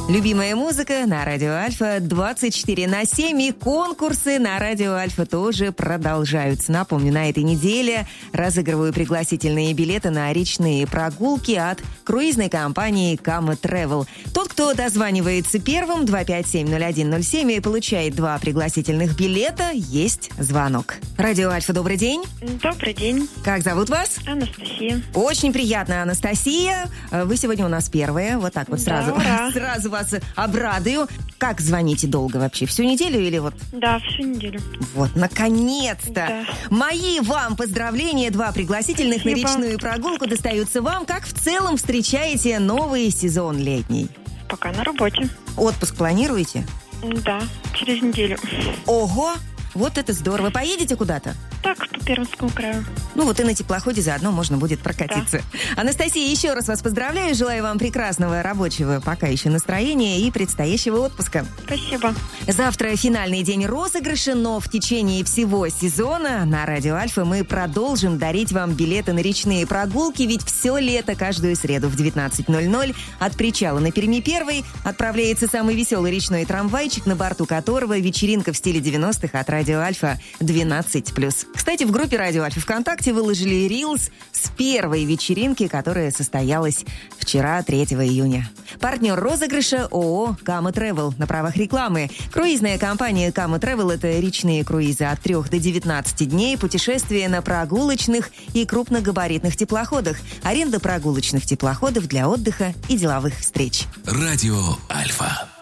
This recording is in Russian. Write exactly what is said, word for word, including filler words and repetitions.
Любимая музыка на Радио Альфа двадцать четыре на семь, и конкурсы на Радио Альфа тоже продолжаются. Напомню, на этой неделе разыгрываю пригласительные билеты на речные прогулки от круизной компании Кама Travel. Тот, кто дозванивается первым, два пять семь ноль один ноль семь, и получает два пригласительных билета, есть звонок. Радио Альфа, добрый день. Добрый день. Как зовут вас? Анастасия. Очень приятно, Анастасия. Вы сегодня у нас первая. Вот так вот сразу, да, сразу вас обрадую. Как звоните долго вообще? Всю неделю или вот? Да, всю неделю. Вот, наконец-то. Да. Мои вам поздравления. Два пригласительных Спасибо. на речную прогулку достаются вам. Как в целом встречаете новый сезон летний? Пока на работе. Отпуск планируете? Да, через неделю. Ого! Вот это здорово. Поедете куда-то? Так, по Пермскому краю. Ну вот и на теплоходе заодно можно будет прокатиться. Да. Анастасия, еще раз вас поздравляю. Желаю вам прекрасного рабочего пока еще настроения и предстоящего отпуска. Спасибо. Завтра финальный день розыгрыша, но в течение всего сезона на Радио Альфа мы продолжим дарить вам билеты на речные прогулки, ведь все лето каждую среду в девятнадцать ноль ноль от причала на Перми первый отправляется самый веселый речной трамвайчик, на борту которого вечеринка в стиле девяностых от Радио Альфа двенадцать плюс. Кстати, в группе Радио Альфа ВКонтакте выложили рилс с первой вечеринки, которая состоялась вчера, третьего июня. Партнер розыгрыша ООО «Кама Travel» на правах рекламы. Круизная компания «Кама Travel» — это речные круизы от трех до девятнадцати дней, путешествия на прогулочных и крупногабаритных теплоходах, аренда прогулочных теплоходов для отдыха и деловых встреч. Радио Альфа.